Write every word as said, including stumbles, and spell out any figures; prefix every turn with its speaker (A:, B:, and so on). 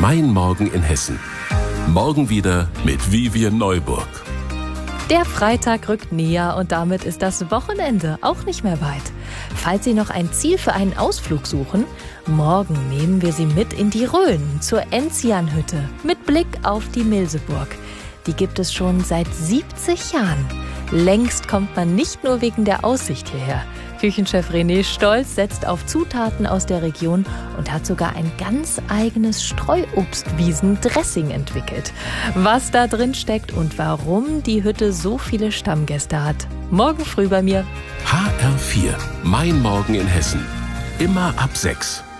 A: Mein Morgen in Hessen. Morgen wieder mit Vivian Neuburg.
B: Der Freitag rückt näher und damit ist das Wochenende auch nicht mehr weit. Falls Sie noch ein Ziel für einen Ausflug suchen, morgen nehmen wir Sie mit in die Rhön zur Enzianhütte mit Blick auf die Milseburg. Die gibt es schon seit siebzig Jahren. Längst kommt man nicht nur wegen der Aussicht hierher. Küchenchef René Stolz setzt auf Zutaten aus der Region und hat sogar ein ganz eigenes Streuobstwiesen-Dressing entwickelt. Was da drin steckt und warum die Hütte so viele Stammgäste hat. Morgen früh bei mir.
A: H R vier. Mein Morgen in Hessen. Immer ab sechs.